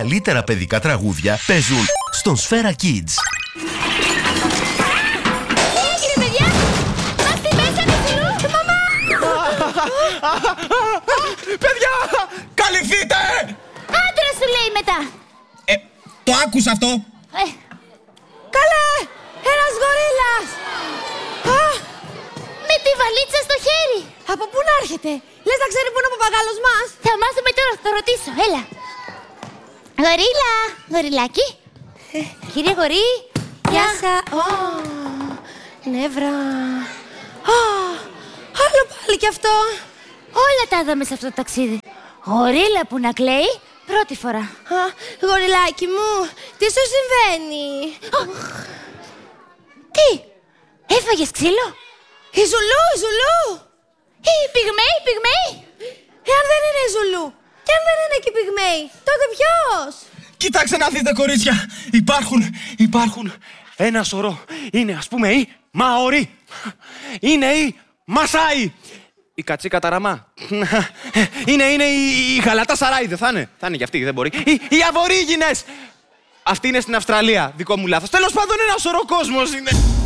καλύτερα παιδικά τραγούδια παίζουν στον Σφαίρα Kids. Κύριε παιδιά, μας την πέσανε θηρού. Μαμά! Παιδιά, καλυφθείτε! Άντρα σου λέει μετά. Το άκουσα αυτό. Καλέ, ένας γορίλας. Με τη βαλίτσα στο χέρι. Από πού να έρχεται? Λες να ξέρει πού είναι ο παπαγάλος μας? Θα μάθουμε τώρα, θα το ρωτήσω. Έλα. Γορίλα, γοριλάκι. Κύριε γορί. Γεια σας. Νεύρα. Άλλο πάλι κι αυτό. Όλα τα είδαμε σε αυτό το ταξίδι. Γορίλα που να κλαίει, πρώτη φορά. Γοριλάκι μου, τι σου συμβαίνει? Τι, έφαγες ξύλο? Η Ζουλού, η Ζουλού. Οι πυγμαίοι, πυγμαίοι. Εάν δεν είναι η Ζουλού και αν δεν είναι και οι πυγμαίοι, τότε ποιος? Κοιτάξτε να δείτε, κορίτσια. Υπάρχουν ένα σωρό. Είναι, ας πούμε, οι Μαορί. Είναι οι Μασάι. Η Κατσίκα Ταραμά. Είναι η Γαλατά Σαράι, δεν θα είναι? Θα είναι κι αυτή, δεν μπορεί. Οι Αβορίγινες. Αυτή είναι στην Αυστραλία, δικό μου λάθος. Τέλος πάντων, ένα σωρό κόσμος είναι.